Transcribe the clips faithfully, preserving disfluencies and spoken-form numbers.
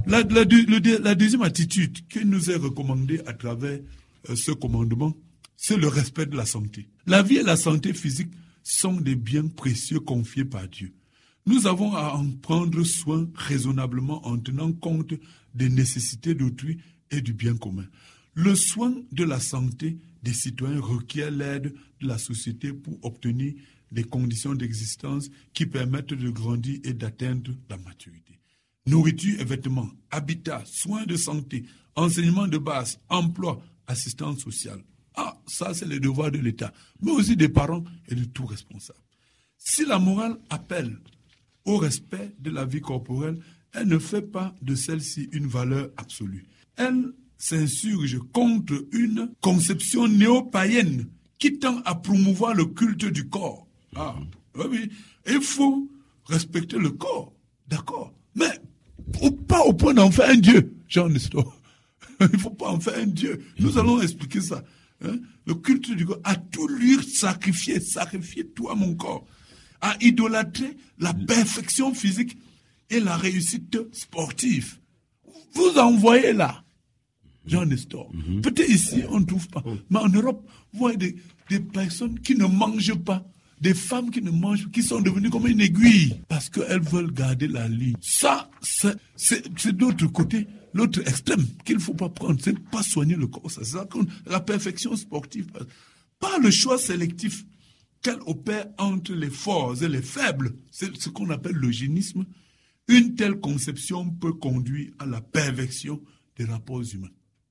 La, la, la, la deuxième attitude qui nous est recommandée à travers euh, ce commandement, c'est le respect de la santé. La vie et la santé physique sont des biens précieux confiés par Dieu. Nous avons à en prendre soin raisonnablement en tenant compte des nécessités d'autrui et du bien commun. Le soin de la santé des citoyens requiert l'aide de la société pour obtenir des conditions d'existence qui permettent de grandir et d'atteindre la maturité. Nourriture et vêtements, habitat, soins de santé, enseignement de base, emploi, assistance sociale. Ah, ça c'est le devoir de l'État, mais aussi des parents et de tout responsable. Si la morale appelle au respect de la vie corporelle, elle ne fait pas de celle-ci une valeur absolue. Elle s'insurge contre une conception néo-païenne qui tend à promouvoir le culte du corps. Ah, oui, il faut respecter le corps, d'accord, mais pas au point d'en faire un dieu, Jean-Nestor. Il ne faut pas en faire un dieu. Nous allons expliquer ça. Hein? Le culte du corps, à tout lui sacrifier, sacrifier tout à mon corps, à idolâtrer la perfection physique et la réussite sportive. Vous en voyez là, Jean-Nestor. Mm-hmm. Peut-être ici, on ne trouve pas. Mm. Mais en Europe, vous voyez des, des personnes qui ne mangent pas, des femmes qui ne mangent, qui sont devenues comme une aiguille parce qu'elles veulent garder la ligne. Ça, c'est, c'est, c'est d'autre côté, l'autre extrême qu'il ne faut pas prendre. C'est pas soigner le corps. C'est ça, la perfection sportive. Pas le choix sélectif qu'elle opère entre les forts et les faibles. C'est ce qu'on appelle l'eugénisme. Une telle conception peut conduire à la perversion des rapports humains.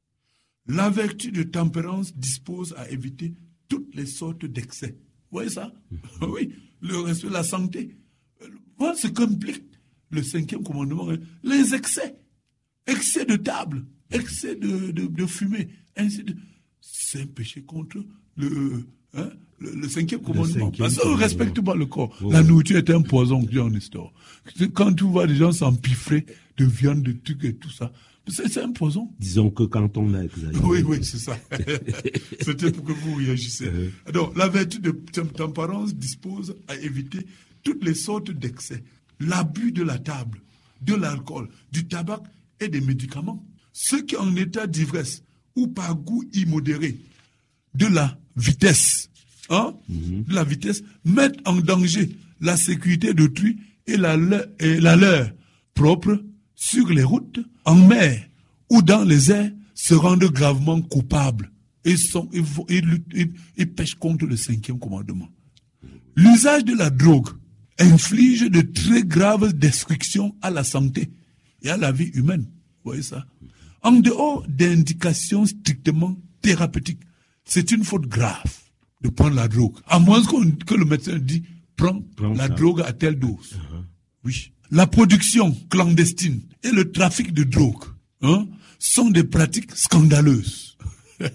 La vertu de tempérance dispose à éviter toutes les sortes d'excès. Vous voyez ça? Mm-hmm. Oui, le respect de la santé. Voilà ce qu'implique le cinquième commandement. Les excès. Excès de table, excès de, de, de fumée, ainsi de... C'est un péché contre le, hein, le, le cinquième commandement. Le Parce qu'on ne respecte pas le corps. Oh. La nourriture est un poison, Jean-Nestor. Quand tu vois des gens s'empiffrer de viande, de trucs et tout ça, c'est, c'est un poison. Disons que quand on a exagéré. Oui, oui, c'est ça. C'était pour que vous réagissiez. Euh. Donc, la vertu de tempérance dispose à éviter toutes les sortes d'excès. L'abus de la table, de l'alcool, du tabac et des médicaments. Ceux qui en état d'ivresse ou par goût immodéré de la vitesse, hein, mm-hmm. de la vitesse, mettent en danger la sécurité d'autrui et la, et la leur propre sur les routes, en mer ou dans les airs, se rendent gravement coupables et, sont, et, et, et, et pêchent contre le cinquième commandement. L'usage de la drogue inflige de très graves destructions à la santé et à la vie humaine. Vous voyez ça? En dehors d'indications strictement thérapeutiques, c'est une faute grave de prendre la drogue. À moins qu'on, que le médecin dit, prends Prends la ça. drogue à telle dose. Uh-huh. Oui. La production clandestine et le trafic de drogue, hein, sont des pratiques scandaleuses. Uh-huh.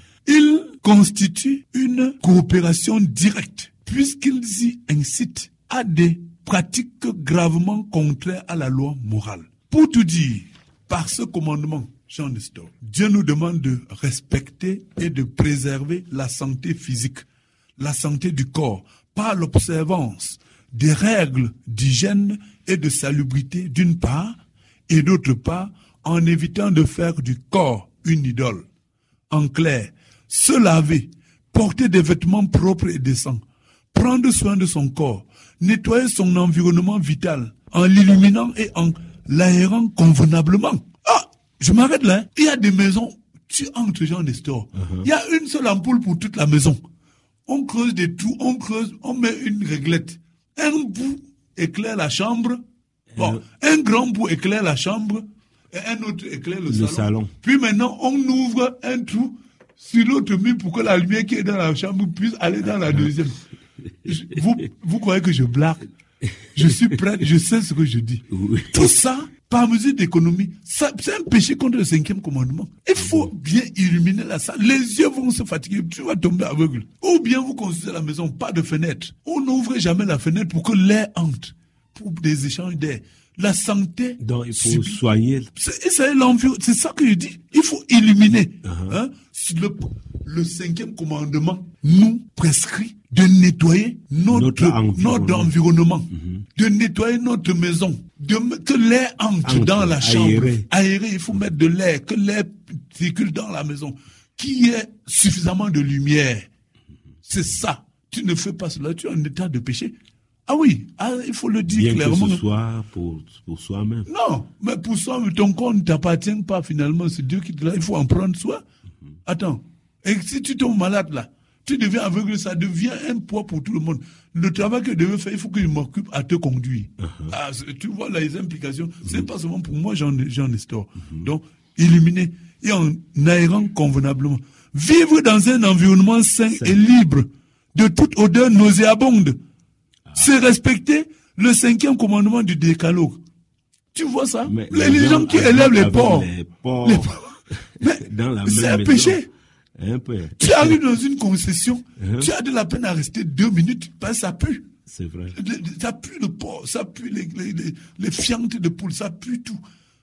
Ils constituent une coopération directe, puisqu'ils y incitent à des pratiques gravement contraires à la loi morale. Pour tout dire, par ce commandement, Jean-Nestor, Dieu nous demande de respecter et de préserver la santé physique, la santé du corps, par l'observance des règles d'hygiène et de salubrité d'une part, et d'autre part, en évitant de faire du corps une idole. En clair, se laver, porter des vêtements propres et décents, prendre soin de son corps, nettoyer son environnement vital, en l'illuminant et en l'aérant convenablement. Ah, je m'arrête là. Hein. Il y a des maisons, tu entres, Jean-Nestor. Uh-huh. Il y a une seule ampoule pour toute la maison. On creuse des trous, on creuse, on met une réglette. Un bout éclaire la chambre. Bon, euh... un grand bout éclaire la chambre et un autre éclaire le, le salon. salon. Puis maintenant, on ouvre un trou sur l'autre mur pour que la lumière qui est dans la chambre puisse aller dans la deuxième. Je, vous, vous croyez que je blague? Je suis prêt, je sais ce que je dis. Oui. Tout ça, par mesure d'économie, ça, c'est un péché contre le cinquième commandement. Il faut bien illuminer la salle. Les yeux vont se fatiguer, tu vas tomber aveugle. Ou bien vous construisez la maison, pas de fenêtre. On n'ouvre jamais la fenêtre pour que l'air entre, pour des échanges d'air. La santé. Donc il faut subit. soigner. C'est, c'est l'environnement. C'est ça que je dis. Il faut illuminer. Uh-huh. Hein, le, le cinquième commandement nous prescrit de nettoyer notre, notre environnement, notre environnement mm-hmm. de nettoyer notre maison, de, que l'air entre, entre dans la chambre, aéré. aéré, il faut mettre de l'air, que l'air circule dans la maison, qu'il y ait suffisamment de lumière. C'est ça. Tu ne fais pas cela, tu es en état de péché. Ah oui, ah, il faut le dire Bien clairement. Que ce soit pour, pour soi-même. Non, mais pour soi, ton corps ne t'appartient pas finalement, c'est Dieu qui te l'a, il faut en prendre soin. Mm-hmm. Attends, et si tu tombes malade là, tu deviens aveugle, ça devient un poids pour tout le monde. Le travail que je devais faire, il faut que je m'occupe à te conduire. Uh-huh. Ah, tu vois les implications, uh-huh. c'est pas seulement pour moi, j'en, j'en estor. Uh-huh. Donc, illuminer et en aérant convenablement. Vivre dans un environnement sain c'est... et libre de toute odeur nauséabonde. Ah. C'est respecter le cinquième commandement du décalogue. Tu vois ça? Mais les, les gens qui élèvent les porcs. Les porcs. Les porcs. Mais dans la c'est un péché. Maison. Un peu. Tu arrives dans une concession, uh-huh. tu as de la peine à rester deux minutes, parce que ça pue. C'est vrai. Ça pue le porc, ça pue les, les, les, les fientes de poule, ça pue tout.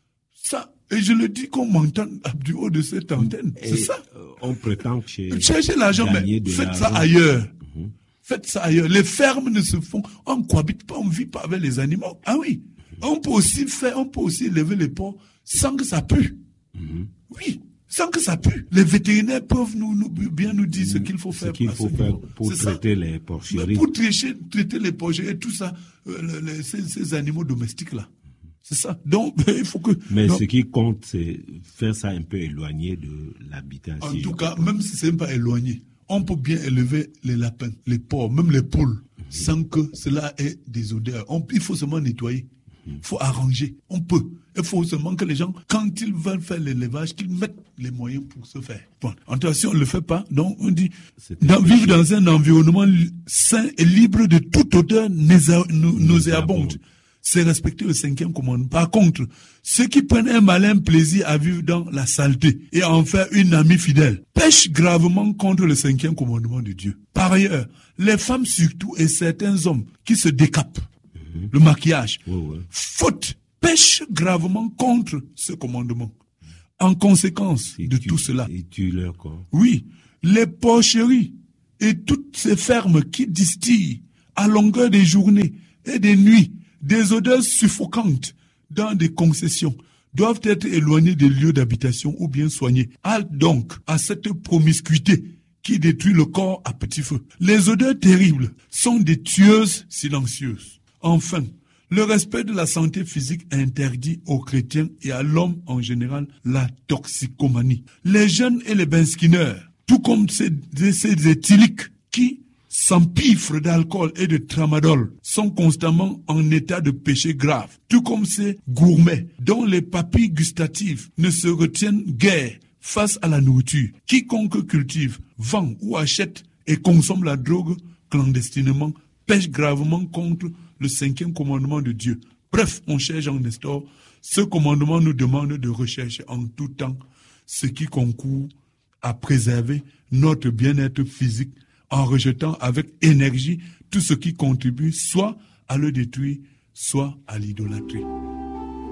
Ça, et je le dis qu'on m'entend du haut de cette antenne. Et c'est ça. Euh, on prétend que cherchez l'argent, mais faites ça ailleurs. Uh-huh. Faites ça ailleurs. Les fermes ne se font, on ne cohabite pas, on ne vit pas avec les animaux. Ah oui. Uh-huh. On peut aussi faire, on peut aussi élever les porcs sans que ça pue. Uh-huh. Oui. Sans que ça pue. Les vétérinaires peuvent nous, nous bien nous dire ce qu'il faut faire. Ce qu'il faut faire pour c'est traiter ça. Les porcheries. Pour traiter, traiter les porcheries, tout ça, euh, les, ces, ces animaux domestiques-là. C'est ça. Donc, il faut que... Mais donc, ce qui compte, c'est faire ça un peu éloigné de l'habitat. En si tout cas, comprends. Même si c'est pas éloigné, on peut bien élever les lapins, les porcs, même les poules, mm-hmm. sans que cela ait des odeurs. On, il faut seulement nettoyer. Il mm-hmm. faut arranger. On peut. Il faut seulement que les gens, quand ils veulent faire l'élevage, qu'ils mettent les moyens pour se faire. Bon. En tout cas, si on ne le fait pas, donc on dit, dans, vivre dans un environnement sain et libre de toute odeur nauséabonde. C'est respecter le cinquième commandement. Par contre, ceux qui prennent un malin plaisir à vivre dans la saleté et à en faire une amie fidèle, pêchent gravement contre le cinquième commandement de Dieu. Par ailleurs, les femmes surtout et certains hommes qui se décapent, mmh. le maquillage, ouais, ouais. faute, pêchent gravement contre ce commandement. En conséquence et de tu, tout cela, et tu leur corps. Oui, les porcheries et toutes ces fermes qui distillent à longueur des journées et des nuits des odeurs suffocantes dans des concessions doivent être éloignées des lieux d'habitation ou bien soignées. Halte donc à cette promiscuité qui détruit le corps à petit feu. Les odeurs terribles sont des tueuses silencieuses. Enfin, le respect de la santé physique interdit aux chrétiens et à l'homme en général la toxicomanie. Les jeunes et les benskinneurs, tout comme ces, ces éthyliques qui s'empiffrent d'alcool et de tramadol, sont constamment en état de péché grave, tout comme ces gourmets dont les papilles gustatives ne se retiennent guère face à la nourriture. Quiconque cultive, vend ou achète et consomme la drogue clandestinement pêche gravement contre le cinquième commandement de Dieu. Bref, mon cher Jean Nestor, ce commandement nous demande de rechercher en tout temps ce qui concourt à préserver notre bien-être physique en rejetant avec énergie tout ce qui contribue soit à le détruire, soit à l'idolâtrer.